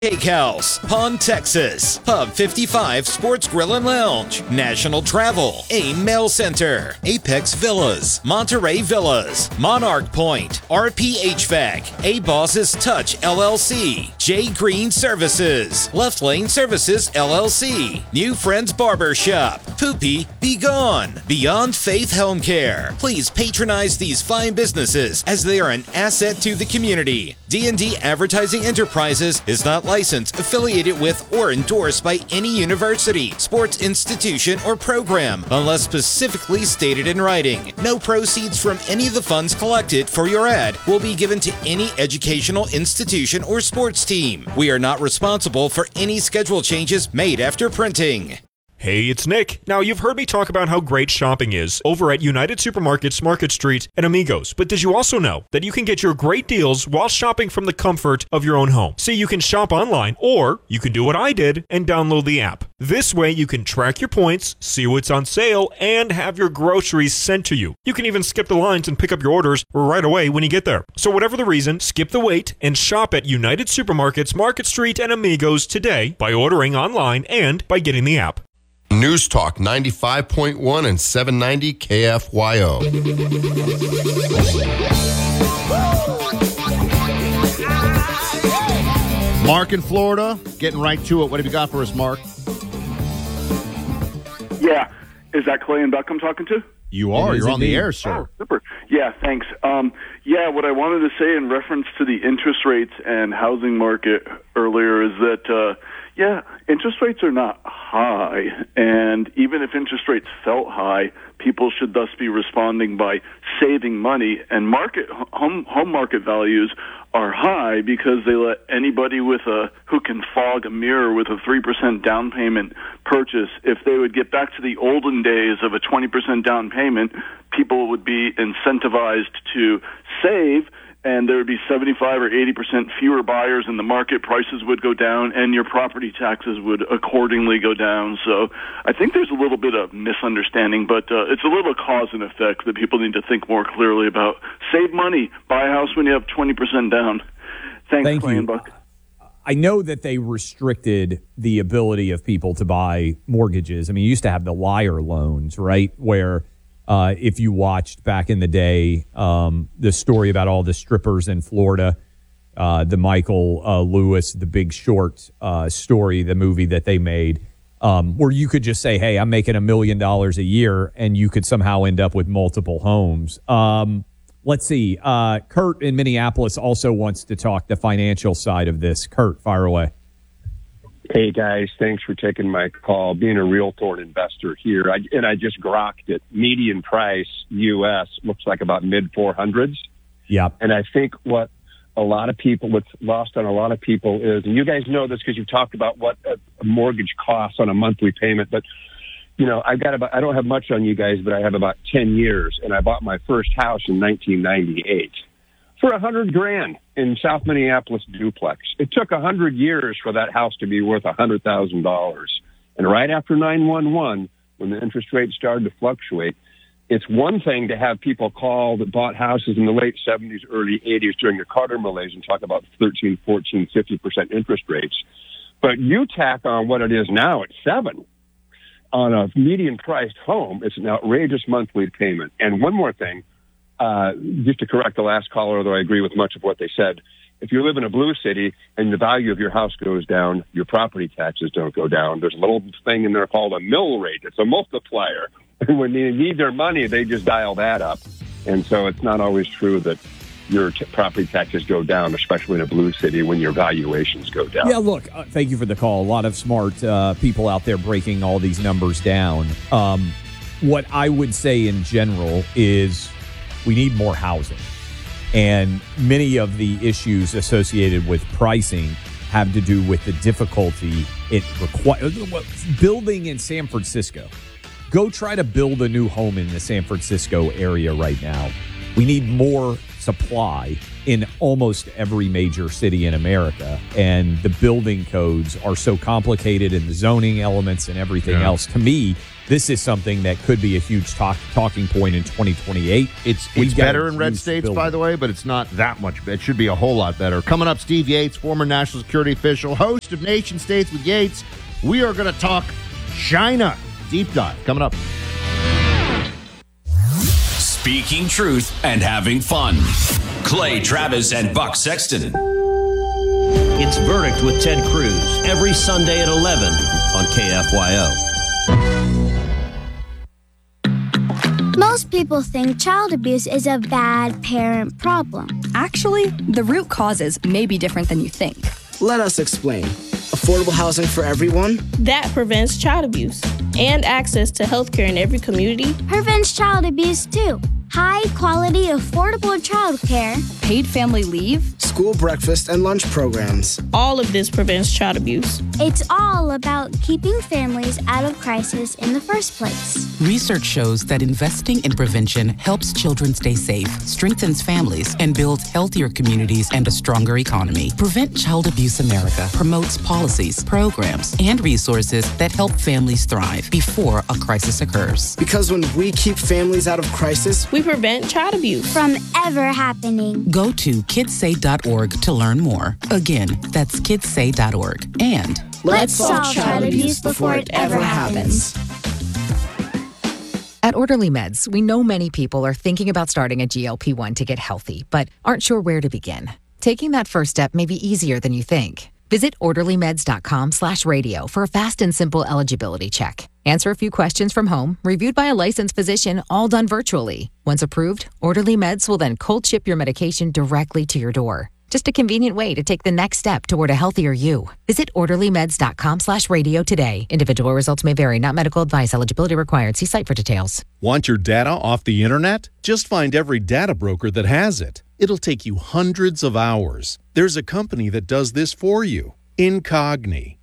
Cake House, Pond, Texas, Pub 55 Sports Grill and Lounge, National Travel, AIM Mail Center, Apex Villas, Monterey Villas, Monarch Point, RP HVAC, A Boss's Touch LLC, J Green Services, Left Lane Services LLC, New Friends Barber Shop, Poopy Be Gone, Beyond Faith Home Care. Please patronize these fine businesses as they are an asset to the community. D&D Advertising Enterprises is not licensed, affiliated with, or endorsed by any university, sports institution, or program, unless specifically stated in writing. No proceeds from any of the funds collected for your ad will be given to any educational institution or sports team. We are not responsible for any schedule changes made after printing. Hey, it's Nick. Now, you've heard me talk about how great shopping is over at United Supermarkets, Market Street, and Amigos. But did you also know that you can get your great deals while shopping from the comfort of your own home? See, you can shop online, or you can do what I did and download the app. This way, you can track your points, see what's on sale, and have your groceries sent to you. You can even skip the lines and pick up your orders right away when you get there. So whatever the reason, skip the wait and shop at United Supermarkets, Market Street, and Amigos today by ordering online and by getting the app. News Talk 95.1 and 790 KFYO. Mark in Florida, getting right to it. What have you got for us, Mark? Yeah. Is that Clay and Buck I'm talking to? You are. You're on the air, sir. Oh, super. Yeah, thanks. What I wanted to say in reference to the interest rates and housing market earlier is that, interest rates are not high. And even if interest rates felt high, people should thus be responding by saving money. And home market values are high because they let anybody who can fog a mirror with a 3% down payment purchase. If they would get back to the olden days of a 20% down payment, people would be incentivized to save, and there would be 75 or 80% fewer buyers in the market, prices would go down, and your property taxes would accordingly go down. So I think there's a little bit of misunderstanding, but it's a little cause and effect that people need to think more clearly about. Save money. Buy a house when you have 20% down. Thank you. Buck. I know that they restricted the ability of people to buy mortgages. I mean, you used to have the liar loans, right, where if you watched back in the day the story about all the strippers in Florida, the Michael Lewis, The Big Short story, the movie that they made, where you could just say, hey, I'm making $1 million a year, and you could somehow end up with multiple homes. Let's see. Kurt in Minneapolis also wants to talk the financial side of this. Kurt, fire away. Hey, guys, thanks for taking my call. Being a realtor and investor here, I just grokked it. Median price, U.S., looks like about mid-400s. Yep. And I think what's lost on a lot of people is, and you guys know this because you've talked about what a mortgage costs on a monthly payment, but, I don't have much on you guys, but I have about 10 years, and I bought my first house in 1998. For $100,000 in South Minneapolis duplex. It took 100 years for that house to be worth $100,000. And right after 9/11, when the interest rates started to fluctuate, it's one thing to have people call that bought houses in the late 70s, early 80s during the Carter malaise and talk about 13, 14, 50% interest rates. But you tack on what it is now at 7 on a median priced home, it's an outrageous monthly payment. And one more thing. Just to correct the last caller, although I agree with much of what they said, if you live in a blue city and the value of your house goes down, your property taxes don't go down. There's a little thing in there called a mill rate. It's a multiplier. And when they need their money, they just dial that up. And so it's not always true that your property taxes go down, especially in a blue city when your valuations go down. Yeah, look, thank you for the call. A lot of smart people out there breaking all these numbers down. What I would say in general is we need more housing. And many of the issues associated with pricing have to do with the difficulty it requires. Building in San Francisco. Go try to build a new home in the San Francisco area right now. We need more supply in almost every major city in America, and the building codes are so complicated, and the zoning elements and everything else. To me, this is something that could be a huge talking point in 2028. It's better in red states, by the way, but it's not that much. It should be a whole lot better. Coming up, Steve Yates, former national security official, host of Nation States with Yates. We are going to talk China. Deep dive coming up. Speaking truth and having fun. Clay Travis and Buck Sexton. It's Verdict with Ted Cruz every Sunday at 11 on KFYO. Most people think child abuse is a bad parent problem. Actually, the root causes may be different than you think. Let us explain. Affordable housing for everyone? That prevents child abuse. And access to health care in every community? Prevents child abuse too. High quality, affordable child care. Paid family leave. School breakfast and lunch programs. All of this prevents child abuse. It's all about keeping families out of crisis in the first place. Research shows that investing in prevention helps children stay safe, strengthens families, and builds healthier communities and a stronger economy. Prevent Child Abuse America promotes policies, programs, and resources that help families thrive before a crisis occurs. Because when we keep families out of crisis, we prevent child abuse from ever happening. Go to kidssay.org to learn more. Again, that's kidssay.org. And let's solve child abuse before it ever happens. At Orderly Meds, we know many people are thinking about starting a GLP-1 to get healthy, but aren't sure where to begin. Taking that first step may be easier than you think. Visit orderlymeds.com/radio for a fast and simple eligibility check. Answer a few questions from home, reviewed by a licensed physician, all done virtually. Once approved, Orderly Meds will then cold ship your medication directly to your door. Just a convenient way to take the next step toward a healthier you. Visit orderlymeds.com/radio today. Individual results may vary, not medical advice. Eligibility required. See site for details. Want your data off the internet? Just find every data broker that has it. It'll take you hundreds of hours. There's a company that does this for you. Incogni.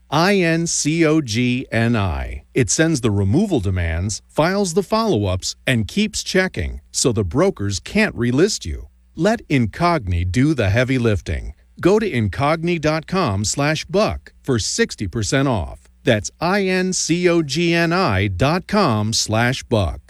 INCOGNI. It sends the removal demands, files the follow-ups, and keeps checking, so the brokers can't relist you. Let Incogni do the heavy lifting. Go to incogni.com/buck for 60% off. That's INCOGNI.com/buck.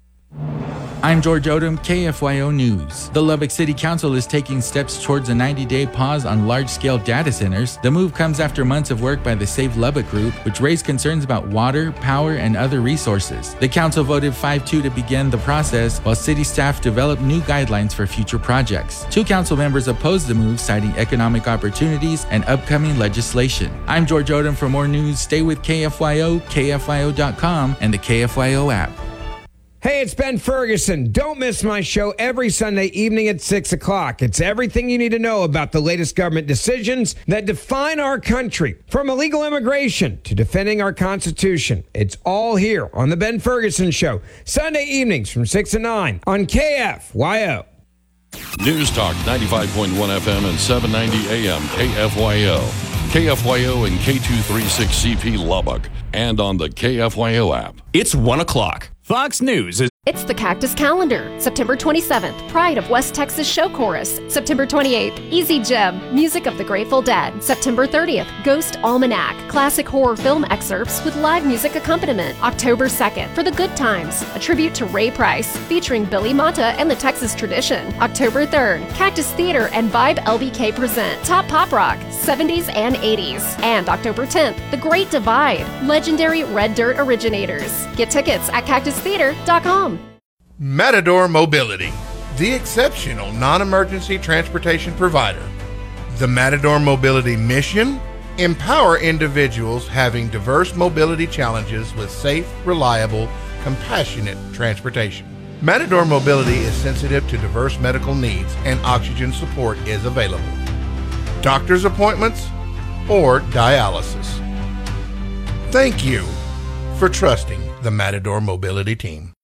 I'm George Odom, KFYO News. The Lubbock City Council is taking steps towards a 90-day pause on large-scale data centers. The move comes after months of work by the Save Lubbock Group, which raised concerns about water, power, and other resources. The council voted 5-2 to begin the process, while city staff developed new guidelines for future projects. 2 council members opposed the move, citing economic opportunities and upcoming legislation. I'm George Odom. For more news, stay with KFYO, KFYO.com, and the KFYO app. Hey, it's Ben Ferguson. Don't miss my show every Sunday evening at 6 o'clock. It's everything you need to know about the latest government decisions that define our country, from illegal immigration to defending our Constitution. It's all here on The Ben Ferguson Show, Sunday evenings from 6 to 9 on KFYO. News Talk 95.1 FM and 790 AM KFYO. KFYO and K236CP Lubbock, and on the KFYO app. It's 1 o'clock. Fox News is... It's the Cactus Calendar. September 27th, Pride of West Texas Show Chorus. September 28th, Easy Gem, Music of the Grateful Dead. September 30th, Ghost Almanac, classic horror film excerpts with live music accompaniment. October 2nd, For the Good Times, a tribute to Ray Price, featuring Billy Mata and the Texas Tradition. October 3rd, Cactus Theater and Vibe LBK present Top Pop Rock, 70s and 80s. And October 10th, The Great Divide, legendary Red Dirt originators. Get tickets at cactustheater.com. Matador Mobility, the exceptional non-emergency transportation provider. The Matador Mobility mission: empower individuals having diverse mobility challenges with safe, reliable, compassionate transportation. Matador Mobility is sensitive to diverse medical needs, and oxygen support is available. Doctor's appointments or dialysis. Thank you for trusting the Matador Mobility team.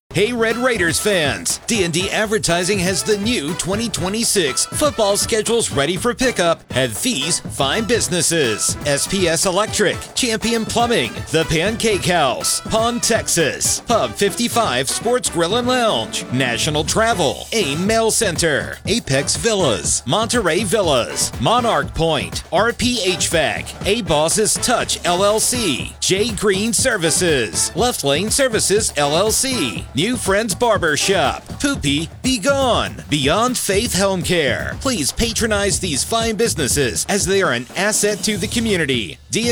Hey Red Raiders fans, D&D Advertising has the new 2026 football schedules ready for pickup at these fine businesses: SPS Electric, Champion Plumbing, The Pancake House, Pond, Texas, Pub 55 Sports Grill and Lounge, National Travel, AIM Mail Center, Apex Villas, Monterey Villas, Monarch Point, RP HVAC, A Boss's Touch LLC, J Green Services, Left Lane Services LLC, New Friends Barber Shop, Poopy Be Gone, Beyond Faith Home Care. Please patronize these fine businesses as they are an asset to the community.